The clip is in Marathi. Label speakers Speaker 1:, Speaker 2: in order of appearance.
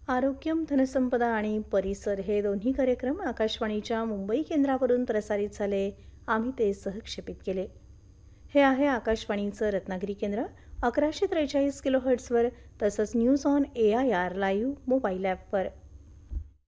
Speaker 1: आरोग्यम, धनसंपदा आणि परिसर हे दोन्ही कार्यक्रम आकाशवाणीच्या मुंबई केंद्रावरून प्रसारित झाले. आम्ही ते सहक्षेपित केले. हे आहे आकाशवाणीचं रत्नागिरी केंद्र 1143 किलोहर्ट्झवर, तसंच news on AIR live mobile ॲपवर.